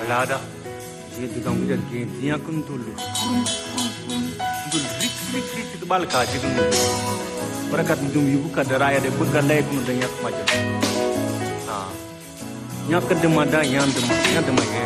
Alada, dia juga udah dia kun dulu. Dulu rik itu balik aja kun. Mereka tuh ibu kaderaya deh begalai kun udah nyak macam. Nyak kedemada yang demaya.